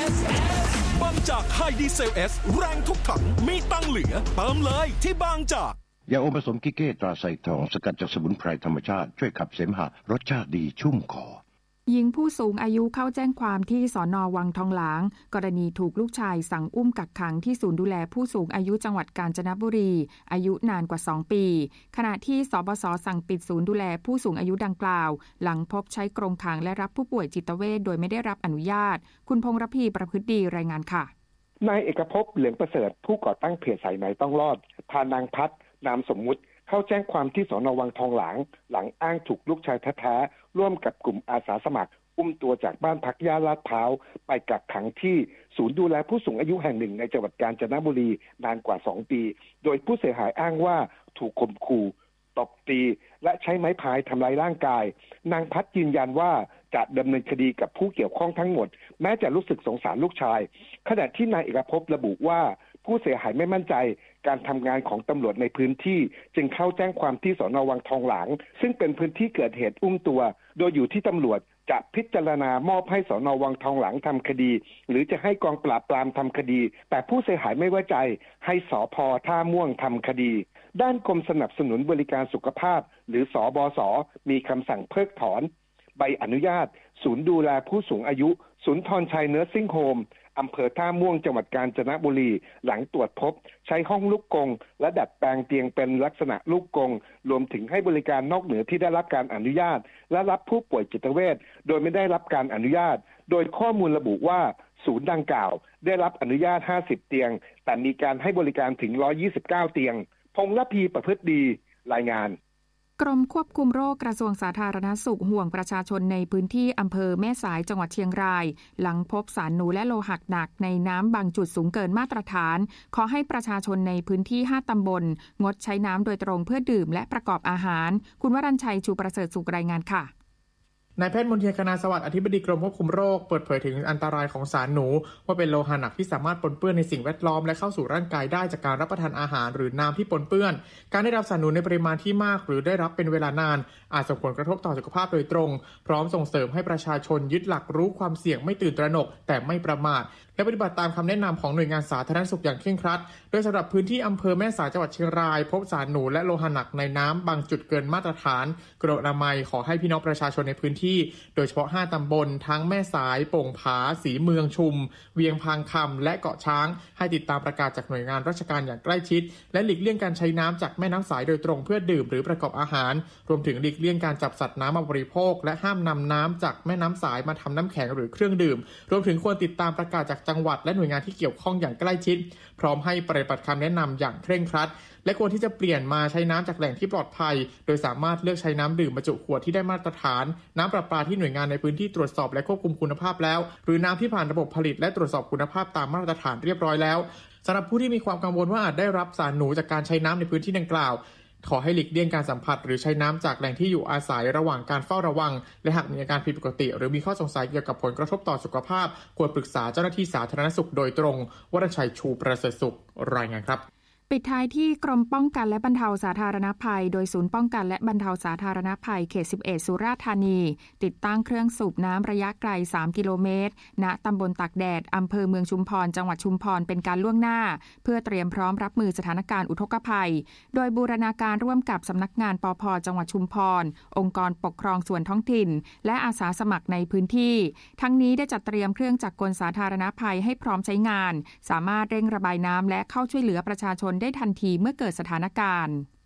บางจากไฮดีเซล S แรงทุกถังมีตังเหลือเติมเลยที่บางจากยาอมผสมกิเก้ตราไซทองสกัดจากสมุนไพรธรรมชาติช่วยขับเสมหะรสชาติดีชุ่มคอหญิงผู้สูงอายุเข้าแจ้งความที่สน.วังทองหลางกรณีถูกลูกชายสั่งอุ้มกักขังที่ศูนย์ดูแลผู้สูงอายุจังหวัดกาญจนบุรีอายุนานกว่า2ปีขณะที่สบศสั่งปิดศูนย์ดูแลผู้สูงอายุดังกล่าวหลังพบใช้กรงขังและรับผู้ป่วยจิตเวชโดยไม่ได้รับอนุญาตคุณพงษ์ระพีประพฤติดีรายงานค่ะนายเอกภพเหลืองประเสริฐผู้ก่อตั้งเพจสายไหมต้องรอดพานางพัฒนามสมมุติเข้าแจ้งความที่สน.วังทองหลางหลังอ้างถูกลูกชายแท้ๆร่วมกับกลุ่มอาสาสมัครอุ้มตัวจากบ้านพักย่านลาดพร้าวไปกักขังที่ศูนย์ดูแลผู้สูงอายุแห่งหนึ่งในจังหวัดกาญจนบุรีนานกว่า2ปีโดยผู้เสียหายอ้างว่าถูกข่มขู่ตบตีและใช้ไม้พายทำลายร่างกายนางพัฒยืนยันว่าจะดำเนินคดีกับผู้เกี่ยวข้องทั้งหมดแม้จะรู้สึกสงสารลูกชายขณะที่นายเอกภพระบุว่าผู้เสียหายไม่มั่นใจการทำงานของตำรวจในพื้นที่จึงเข้าแจ้งความที่สน.วังทองหลางซึ่งเป็นพื้นที่เกิดเหตุอุ้มตัวโดยอยู่ที่ตำรวจจะพิจารณามอบให้สน.วังทองหลางทำคดีหรือจะให้กองปราบปรามทำคดีแต่ผู้เสียหายไม่ไว้ใจให้สภ.ท่าม่วงทำคดีด้านกรมสนับสนุนบริการสุขภาพหรือสบศ.มีคำสั่งเพิกถอนใบอนุญาตศูนย์ดูแลผู้สูงอายุศูนย์ธรชัยเนื้อซิ่งโฮมอำเภอท่าม่วงจังหวัดกาญจนบุรีหลังตรวจพบใช้ห้องลูกกรงและดัดแปลงเตียงเป็นลักษณะลูกกรงรวมถึงให้บริการนอกเหนือที่ได้รับการอนุญาตและรับผู้ป่วยจิตเวชโดยไม่ได้รับการอนุญาตโดยข้อมูลระบุว่าศูนย์ดังกล่าวได้รับอนุญาต50เตียงแต่มีการให้บริการถึง129เตียงพงษ์ระพีประพฤติดีรายงานกรมควบคุมโรคกระทรวงสาธารณสุขห่วงประชาชนในพื้นที่อำเภอแม่สายจังหวัดเชียงรายหลังพบสารหนูและโลหะหนักในน้ำบางจุดสูงเกินมาตรฐานขอให้ประชาชนในพื้นที่5ตำบลงดใช้น้ำโดยตรงเพื่อดื่มและประกอบอาหารคุณวรัญชัยชูประเสริฐสุขรายงานค่ะนายแพทย์มนเทียน คณาสวัสดิ์อธิบดีกรมควบคุมโรคเปิดเผยถึงอันตรายของสารหนูว่าเป็นโลหะหนักที่สามารถปนเปื้อนในสิ่งแวดล้อมและเข้าสู่ร่างกายได้จากการรับประทานอาหารหรือน้ำที่ปนเปื้อนการได้รับสารหนูในปริมาณที่มากหรือได้รับเป็นเวลานานอาจส่งผลกระทบต่อสุขภาพโดยตรงพร้อมส่งเสริมให้ประชาชนยึดหลักรู้ความเสี่ยงไม่ตื่นตระหนกแต่ไม่ประมาทและปฏิบัติตามคำแนะนำของหน่วยงานสาธารณสุขอย่างเคร่งครัดโดยสำหรับพื้นที่อำเภอแม่สายจังหวัดเชียงรายพบสารหนูและโลหะหนักในน้ำบางจุดเกินมาตรฐานกรมอนามัยขอให้พี่น้องประชาชนในพื้นที่โดยเฉพาะ5ตำบลทั้งแม่สายโป่งผาศรีเมืองชุมเวียงพางคำและเกาะช้างให้ติดตามประกาศจากหน่วยงานราชการอย่างใกล้ชิดและหลีกเลี่ยงการใช้น้ำจากแม่น้ำสายโดยตรงเพื่อดื่มหรือประกอบอาหารรวมถึงหลีกเลี่ยงการจับสัตว์น้ำมาบริโภคและห้ามนำน้ำจากแม่น้ำสายมาทำน้ำแข็งหรือเครื่องดื่มรวมถึงควรติดตามประกาศจากจังหวัดและหน่วยงานที่เกี่ยวข้องอย่างใกล้ชิดพร้อมให้ปฏิบัติคำแนะนำอย่างเคร่งครัดและควรที่จะเปลี่ยนมาใช้น้ำจากแหล่งที่ปลอดภัยโดยสามารถเลือกใช้น้ำดื่มบรรจุขวดที่ได้มาตรฐานน้ำประปาที่หน่วยงานในพื้นที่ตรวจสอบและควบคุมคุณภาพแล้วหรือน้ำที่ผ่านระบบผลิตและตรวจสอบคุณภาพตามมาตรฐานเรียบร้อยแล้วสำหรับผู้ที่มีความกังวลว่าอาจได้รับสารหนูจากการใช้น้ำในพื้นที่ดังกล่าวขอให้หลีกเลี่ยงการสัมผัสหรือใช้น้ำจากแหล่งที่อยู่อาศัยระหว่างการเฝ้าระวังและหากมีอาการผิดปกติหรือมีข้อสงสัยเกี่ยวกับผลกระทบต่อสุขภาพควรปรึกษาเจ้าหน้าที่สาธารณสุขโดยตรงวรชัยชูประเสริฐสุขรายงานครับปิดท้ายที่กรมป้องกันและบรรเทาสาธารณภัยโดยศูนย์ป้องกันและบรรเทาสาธารณภัยเขต11สุราษฎร์ธานีติดตั้งเครื่องสูบน้ำระยะไกล3กิโลเมตรณตำบลตากแดดอำเภอเมืองชุมพรจังหวัดชุมพรเป็นการล่วงหน้าเพื่อเตรียมพร้อมรับมือสถานการณ์อุทกภัยโดยบูรณาการร่วมกับสำนักงานปภ.จังหวัดชุมพรองค์กรปกครองส่วนท้องถิ่นและอาสาสมัครในพื้นที่ทั้งนี้ได้จัดเตรียมเครื่องจักรกลสาธารณภัยให้พร้อมใช้งานสามารถเร่งระบายน้ำและเข้าช่วยเหลือประชาชนได้ทันทีเมื่อเกิดสถานการณ์